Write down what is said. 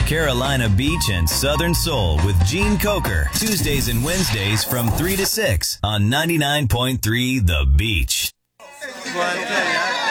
Carolina Beach and Southern Soul with Gene Coker. Tuesdays and Wednesdays from 3 to 6 on 99.3 The Beach. Well,